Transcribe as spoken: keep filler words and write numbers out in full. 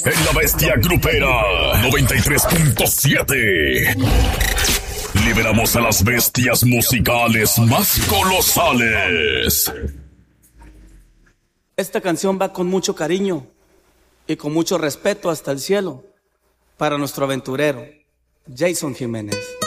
En la Bestia Grupera noventa y tres punto siete. Liberamos a las bestias musicales más colosales. Esta canción va con mucho cariño y con mucho respeto hasta el cielo para nuestro aventurero, Jason Jiménez.